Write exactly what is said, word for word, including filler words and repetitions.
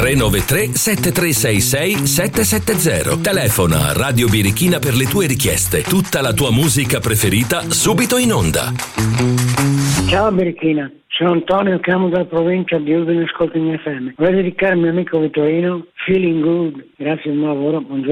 tre nove tre sette tre sei sei sette sette zero. Telefona a Radio Birichina per le tue richieste. Tutta la tua musica preferita subito in onda. Ciao Birichina, sono Antonio, chiamo dalla provincia di Udine, ascolto in F M. Vorrei dedicare al mio amico Vittorino, Feeling Good. Grazie al mio lavoro, buongiorno.